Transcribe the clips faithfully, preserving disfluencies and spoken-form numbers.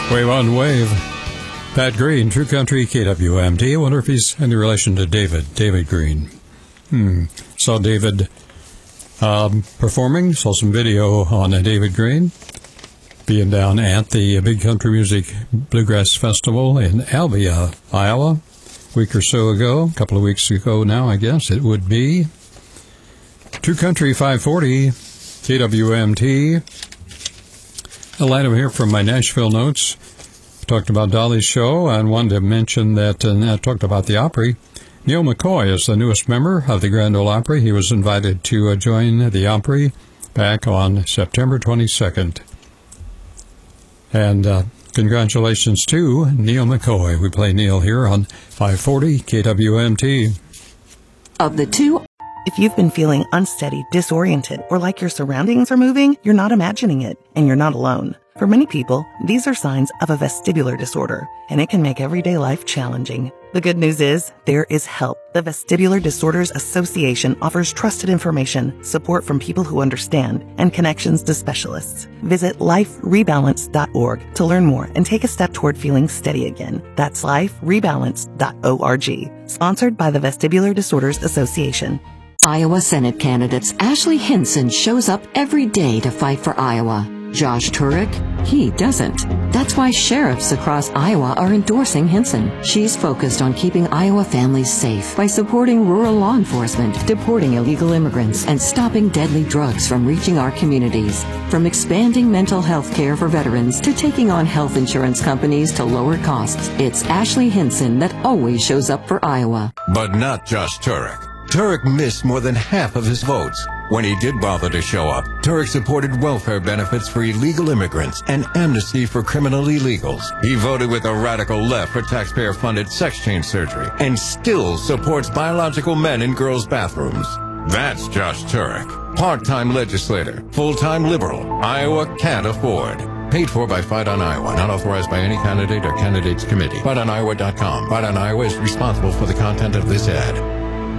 Wave on Wave. Pat Green, True Country, K W M T. I wonder if he's any relation to David, David Green. Hmm. Saw David um, performing, saw some video on uh, David Green being down at the Big Country Music Bluegrass Festival in Albia, Iowa, a week or so ago, a couple of weeks ago now, I guess it would be. True Country five forty, K W M T. A item here from my Nashville notes. Talked about Dolly's show and wanted to mention that, and I talked about the Opry. Neil McCoy is the newest member of the Grand Ole Opry. He was invited to uh, join the Opry back on September twenty-second. And uh, congratulations to Neil McCoy. We play Neil here on five forty K W M T. Of the two, if you've been feeling unsteady, disoriented, or like your surroundings are moving, you're not imagining it, and you're not alone. For many people, these are signs of a vestibular disorder, and it can make everyday life challenging. The good news is, there is help. The Vestibular Disorders Association offers trusted information, support from people who understand, and connections to specialists. Visit life rebalance dot org to learn more and take a step toward feeling steady again. That's life rebalance dot org. Sponsored by the Vestibular Disorders Association. Iowa Senate candidates Ashley Hinson shows up every day to fight for Iowa. Josh Turek, he doesn't. That's why sheriffs across Iowa are endorsing Hinson. She's focused on keeping Iowa families safe by supporting rural law enforcement, deporting illegal immigrants, and stopping deadly drugs from reaching our communities. From expanding mental health care for veterans to taking on health insurance companies to lower costs, it's Ashley Hinson that always shows up for Iowa. But not Josh Turek. Turek missed more than half of his votes. When he did bother to show up, Turek supported welfare benefits for illegal immigrants and amnesty for criminal illegals. He voted with the radical left for taxpayer-funded sex change surgery and still supports biological men in girls' bathrooms. That's Josh Turek. Part-time legislator, full-time liberal, Iowa can't afford. Paid for by Fight on Iowa, not authorized by any candidate or candidates committee. fight on iowa dot com. Fight on Iowa is responsible for the content of this ad.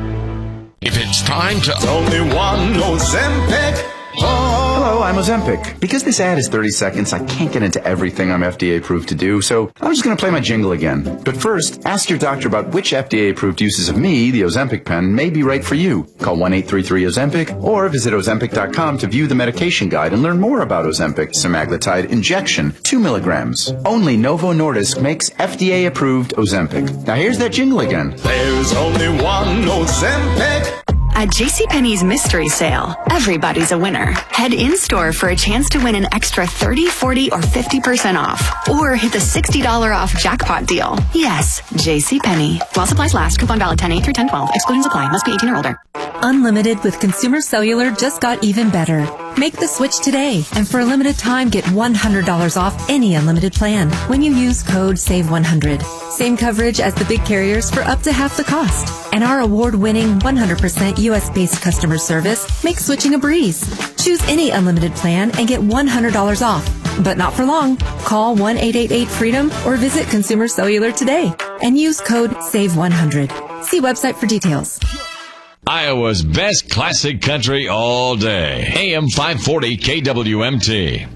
If it's time to only one Ozempic. Oh. Hello, I'm Ozempic. Because this ad is thirty seconds, I can't get into everything I'm F D A approved to do, so I'm just going to play my jingle again. But first, ask your doctor about which F D A approved uses of me, the Ozempic pen, may be right for you. Call one eight three three Ozempic or visit ozempic dot com to view the medication guide and learn more about Ozempic semaglutide injection, two milligrams. Only Novo Nordisk makes F D A approved Ozempic. Now here's that jingle again. There's only one Ozempic. At JCPenney's mystery sale, everybody's a winner. Head in-store for a chance to win an extra thirty, forty, or fifty percent off. Or hit the sixty dollars off jackpot deal. Yes, JCPenney. While supplies last, coupon valid ten eight through ten twelve. Exclusions apply. Must be eighteen or older. Unlimited with Consumer Cellular just got even better. Make the switch today, and for a limited time, get one hundred dollars off any unlimited plan when you use code save one hundred. Same coverage as the big carriers for up to half the cost. And our award-winning one hundred percent U S-based customer service makes switching a breeze. Choose any unlimited plan and get one hundred dollars off. But not for long. Call one eight eight eight freedom or visit Consumer Cellular today and use code save one hundred. See website for details. Iowa's best classic country all day. A M five forty K W M T.